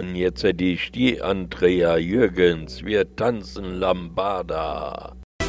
und jetzt hätte ich die Andrea Jürgens. Wir tanzen Lambada.